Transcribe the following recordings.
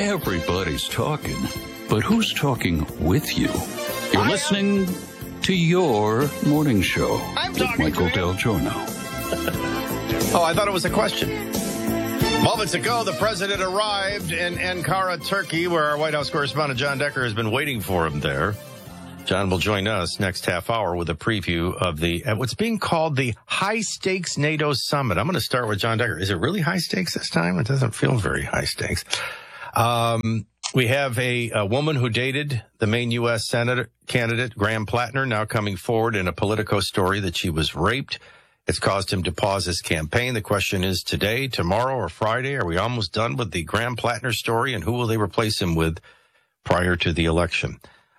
Everybody's talking, but who's talking with you? You're listening to Your Morning Show with Michael Del Giorno. Oh, I thought it was a question. Moments ago, the president arrived in Ankara, Turkey, where our White House correspondent John Decker has been waiting for him there. John will join us next half hour with a preview of what's being called the high-stakes NATO summit. I'm going to start with John Decker. Is it really high stakes this time? It doesn't feel very high stakes. We have a woman who dated the main U.S. Senate candidate, Graham Plattner, now coming forward in a Politico story that she was raped. It's caused him to pause his campaign. The question is today, tomorrow, or Friday, are we almost done with the Graham Plattner story, and who will they replace him with prior to the election?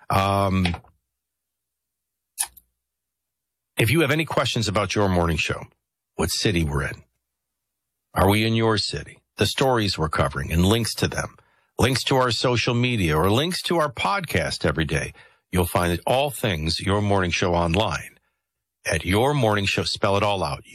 If you have any questions about Your Morning Show, what city we're in, are we in your city, the stories we're covering, and links to them, links to our social media, or links to our podcast every day, you'll find all things Your Morning Show online at Your Morning Show. Spell it all out,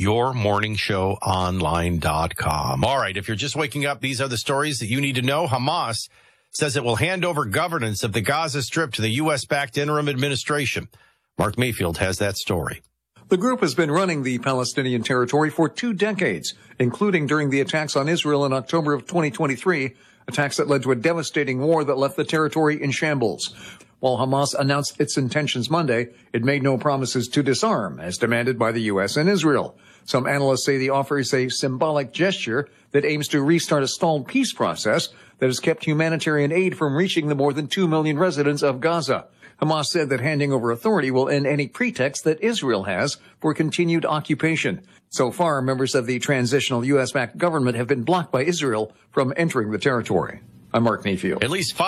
yourmorningshowonline.com. All right, if you're just waking up, these are the stories that you need to know. Hamas says it will hand over governance of the Gaza Strip to the U.S.-backed interim administration. Mark Mayfield has that story. The group has been running the Palestinian territory for 2 decades, including during the attacks on Israel in October of 2023, attacks that led to a devastating war that left the territory in shambles. While Hamas announced its intentions Monday, it made no promises to disarm, as demanded by the U.S. and Israel. Some analysts say the offer is a symbolic gesture that aims to restart a stalled peace process that has kept humanitarian aid from reaching the more than 2 million residents of Gaza. Hamas said that handing over authority will end any pretext that Israel has for continued occupation. So far, members of the transitional U.S.-backed government have been blocked by Israel from entering the territory. I'm Mark Mayfield. At least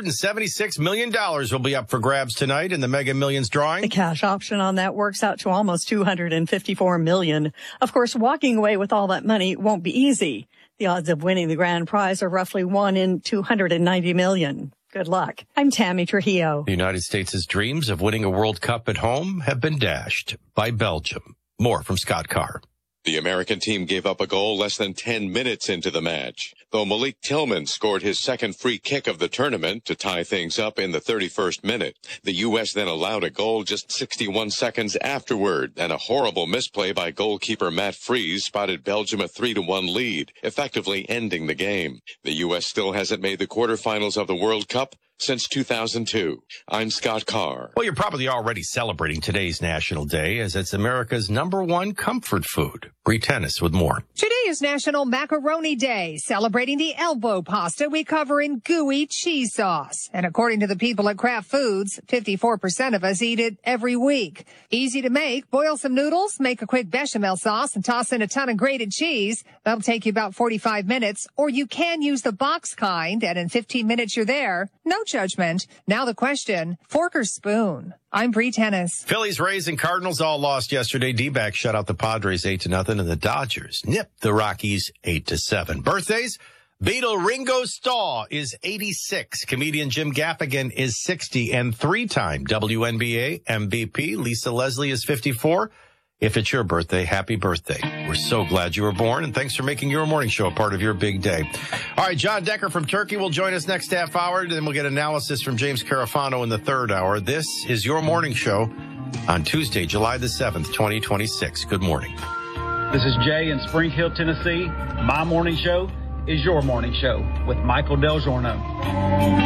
$576 million will be up for grabs tonight in the Mega Millions drawing. The cash option on that works out to almost $254 million. Of course, walking away with all that money won't be easy. The odds of winning the grand prize are roughly 1 in 290 million. Good luck. I'm Tammy Trujillo. The United States' dreams of winning a World Cup at home have been dashed by Belgium. More from Scott Carr. The American team gave up a goal less than 10 minutes into the match, though Malik Tillman scored his second free kick of the tournament to tie things up in the 31st minute. The U.S. then allowed a goal just 61 seconds afterward, and a horrible misplay by goalkeeper Matt Freese spotted Belgium a 3-1 lead, effectively ending the game. The U.S. still hasn't made the quarterfinals of the World Cup since 2002. I'm Scott Carr. Well, you're probably already celebrating today's National Day, as it's America's #1 comfort food. Bree Tennis with more. Today is National Macaroni Day, celebrating the elbow pasta we cover in gooey cheese sauce. And according to the people at Kraft Foods, 54% of us eat it every week. Easy to make. Boil some noodles, make a quick bechamel sauce, and toss in a ton of grated cheese. That'll take you about 45 minutes. Or you can use the box kind, and in 15 minutes you're there. No judgment. Now the question, fork or spoon? I'm Bree Tennis. Phillies, Rays, and Cardinals all lost yesterday. D-backs shut out the Padres 8-0, and the Dodgers nipped the Rockies 8-7. Birthdays, Beatle Ringo Starr is 86. Comedian Jim Gaffigan is 60. And 3-time WNBA MVP Lisa Leslie is 54. If it's your birthday, happy birthday. We're so glad you were born, and thanks for making Your Morning Show a part of your big day. All right, John Decker from Turkey will join us next half hour, then we'll get analysis from James Carafano in the third hour. This is Your Morning Show on Tuesday, July the 7th, 2026. Good morning. This is Jay in Spring Hill, Tennessee. My morning show is Your Morning Show with Michael Del Giorno.